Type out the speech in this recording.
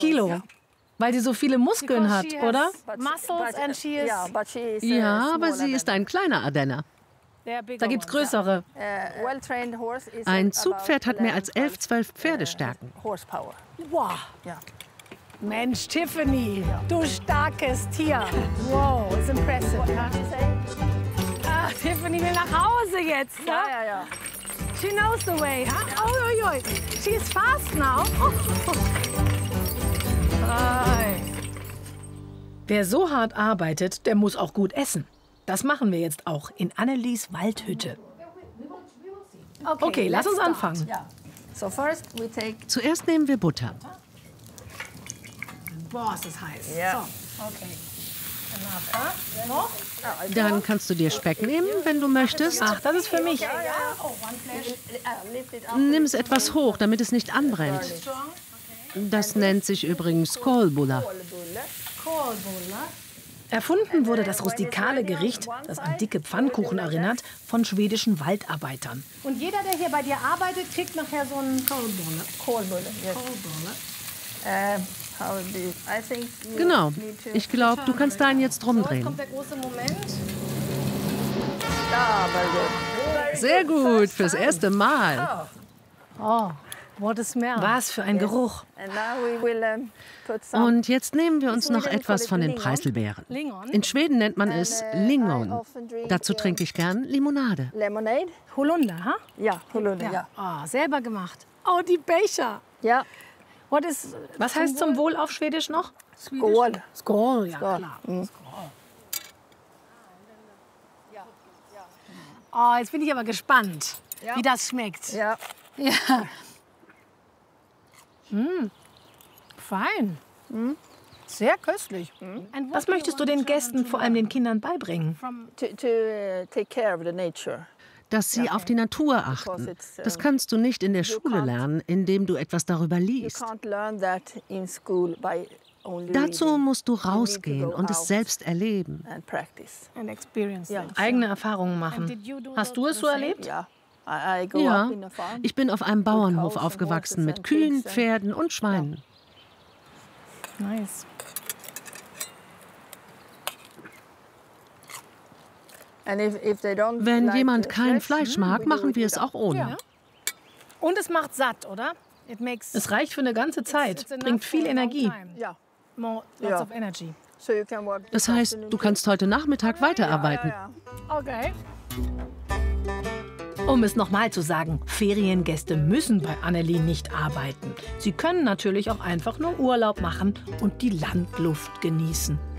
Kilo. Weil sie so viele Muskeln hat, oder? Ja, aber sie ist ein kleiner Ardenner. Da gibt's größere. Ein Zugpferd hat mehr als 11, 12 Pferdestärken. Wow. Mensch, Tiffany, du starkes Tier. Wow, it's impressive. Ah, Tiffany will nach Hause jetzt. Ja. She knows the way. Huh? Oh. She is fast now. Wer so hart arbeitet, der muss auch gut essen. Das machen wir jetzt auch in Annelies Waldhütte. Okay, lass uns anfangen. Zuerst nehmen wir Butter. Boah, ist das heiß. Ja. So, okay. Dann kannst du dir Speck nehmen, wenn du möchtest. Ach, das ist für mich. Nimm es etwas hoch, damit es nicht anbrennt. Das nennt sich übrigens Kolbulla. Erfunden wurde das rustikale Gericht, das an dicke Pfannkuchen erinnert, von schwedischen Waldarbeitern. Und jeder, der hier bei dir arbeitet, kriegt nachher so einen Kohlbolle. Genau. Ich glaube, du kannst deinen jetzt rumdrehen. Kommt der große Moment. Sehr gut, fürs erste Mal. Oh, what a smell. Was für ein Geruch. Und jetzt nehmen wir uns noch etwas von den Preiselbeeren. In Schweden nennt man es Lingon. Dazu trinke ich gern Limonade. Holunder, ha? Ja, Holunder, ja. Oh, selber gemacht. Oh, die Becher. Ja. Was heißt zum Wohl auf Schwedisch noch? Skål. Skål, ja klar. Oh, jetzt bin ich aber gespannt, wie das schmeckt. Ja. Fein. Sehr köstlich. Was möchtest du den Gästen, vor allem den Kindern, beibringen? To take care of the nature. Dass sie auf die Natur achten. Das kannst du nicht in der Schule lernen, indem du etwas darüber liest. Dazu musst du rausgehen und es selbst erleben. Eigene Erfahrungen machen. Hast du es so erlebt? Ja, Ich bin auf einem Bauernhof aufgewachsen mit Kühen, Pferden und Schweinen. Nice. Wenn jemand kein Fleisch mag, machen wir es auch ohne. Und es macht satt, oder? Es reicht für eine ganze Zeit, bringt viel Energie. Lots of energy. Das heißt, du kannst heute Nachmittag weiterarbeiten. Okay. Um es nochmal zu sagen, Feriengäste müssen bei Annelie nicht arbeiten. Sie können natürlich auch einfach nur Urlaub machen und die Landluft genießen.